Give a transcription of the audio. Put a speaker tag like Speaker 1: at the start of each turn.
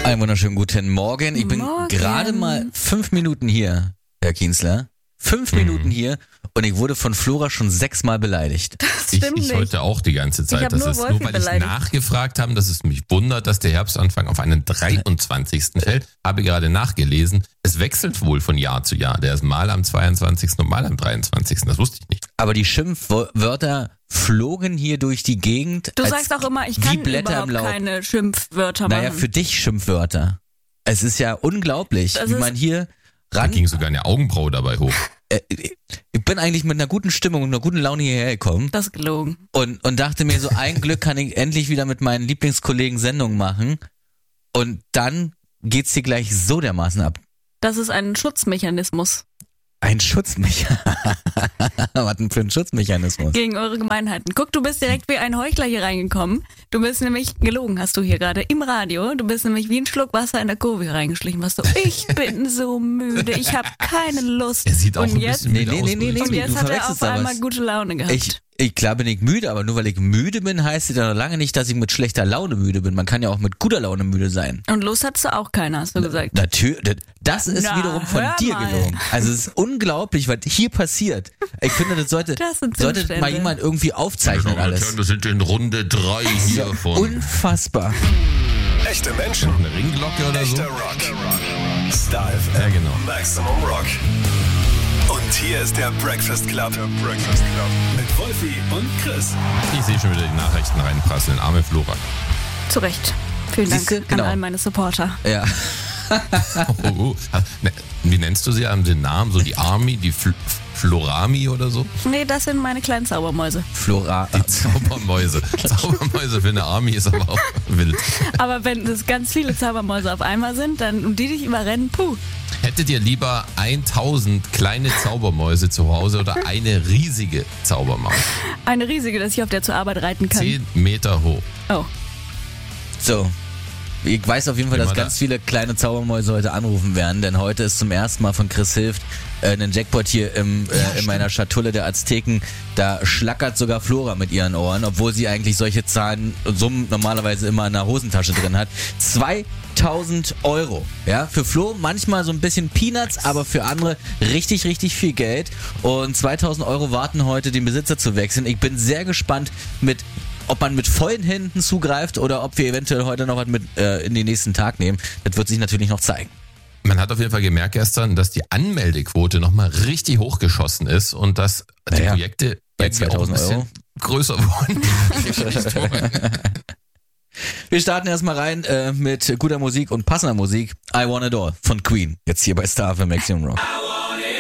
Speaker 1: Einen wunderschönen guten Morgen. Ich bin gerade mal 5 Minuten hier, Herr Kienzler. 5 Minuten hier und ich wurde von Flora schon 6-mal beleidigt.
Speaker 2: Das stimmt nicht.
Speaker 3: Heute auch die ganze Zeit.
Speaker 2: Das ist nur, weil ich
Speaker 3: nachgefragt habe, dass es mich wundert, dass der Herbstanfang auf einen 23. fällt. Habe gerade nachgelesen. Es wechselt wohl von Jahr zu Jahr. Der ist mal am 22. und mal am 23. Das wusste ich nicht.
Speaker 1: Aber die Schimpfwörter flogen hier durch die Gegend.
Speaker 2: Du sagst auch immer, ich kann überhaupt keine Schimpfwörter machen.
Speaker 1: Naja, für dich Schimpfwörter. Es ist ja unglaublich, wie man hier
Speaker 3: da ging sogar eine Augenbraue dabei hoch.
Speaker 1: Ich bin eigentlich mit einer guten Stimmung und einer guten Laune hierher gekommen.
Speaker 2: Das ist gelogen.
Speaker 1: Und dachte mir so, ein Glück kann ich endlich wieder mit meinen Lieblingskollegen Sendungen machen. Und dann geht's hier gleich so dermaßen ab.
Speaker 2: Das ist ein Schutzmechanismus.
Speaker 1: Ein Schutzmechanismus? Was denn für ein Schutzmechanismus?
Speaker 2: Gegen eure Gemeinheiten. Guck, du bist direkt wie ein Heuchler hier reingekommen. Du bist nämlich, gelogen hast du hier gerade im Radio, du bist nämlich wie ein Schluck Wasser in der Kurve hier reingeschlichen. Was du, ich bin so müde, ich habe keine Lust.
Speaker 3: Er sieht auch
Speaker 2: und
Speaker 3: ein
Speaker 2: jetzt,
Speaker 3: bisschen müde aus.
Speaker 2: Und jetzt hat er auf einmal gute Laune gehabt.
Speaker 1: Klar bin ich müde, aber nur weil ich müde bin, heißt es ja noch lange nicht, dass ich mit schlechter Laune müde bin. Man kann ja auch mit guter Laune müde sein.
Speaker 2: Und Lust hattest du auch keiner, hast du gesagt.
Speaker 1: Natürlich, das ist wiederum von dir gelogen. Also es ist unglaublich, was hier passiert. Ich finde, das sollte mal jemand irgendwie aufzeichnen alles.
Speaker 3: Wir sind in Runde 3 hier von.
Speaker 1: Unfassbar.
Speaker 4: Echte Menschen.
Speaker 3: Noch eine Ringglocke oder so?
Speaker 4: Echter Rock. Star FM.
Speaker 3: Ja, genau.
Speaker 4: Maximum Rock. Und hier ist der Breakfast Club. Mit Wolfi und Chris.
Speaker 3: Ich sehe schon wieder die Nachrichten reinprasseln. Arme Flora.
Speaker 2: Zu Recht. Vielen Dank an all meine Supporter.
Speaker 1: Ja.
Speaker 3: Wie nennst du sie? Haben sie einen Namen? So die Army, die Florami oder so?
Speaker 2: Nee, das sind meine kleinen Zaubermäuse.
Speaker 3: Die Zaubermäuse. Zaubermäuse für eine Army ist aber auch wild.
Speaker 2: Aber wenn es ganz viele Zaubermäuse auf einmal sind, dann und die dich überrennen, puh.
Speaker 3: Hättet ihr lieber 1000 kleine Zaubermäuse zu Hause oder eine riesige Zaubermaus?
Speaker 2: Eine riesige, dass ich auf der zur Arbeit reiten kann.
Speaker 3: 10 Meter hoch.
Speaker 2: Oh.
Speaker 1: So. Ich weiß auf jeden Fall, dass ganz viele kleine Zaubermäuse heute anrufen werden, denn heute ist zum ersten Mal von Chris Hilft ein Jackpot hier in meiner Schatulle der Azteken. Da schlackert sogar Flora mit ihren Ohren, obwohl sie eigentlich solche Zahlen und Summen normalerweise immer in der Hosentasche drin hat. 2.000 Euro. Ja, für Flo manchmal so ein bisschen Peanuts, aber für andere richtig, richtig viel Geld. Und 2.000 Euro warten heute, den Besitzer zu wechseln. Ich bin sehr gespannt ob man mit vollen Händen zugreift oder ob wir eventuell heute noch was mit in den nächsten Tag nehmen. Das wird sich natürlich noch zeigen.
Speaker 3: Man hat auf jeden Fall gemerkt gestern, dass die Anmeldequote nochmal richtig hochgeschossen ist und dass die Projekte
Speaker 1: bei
Speaker 3: jetzt auch ein bisschen größer wurden.
Speaker 1: Wir starten erstmal rein mit guter Musik und passender Musik. I Want It All von Queen. Jetzt hier bei Star FM Maximum Rock.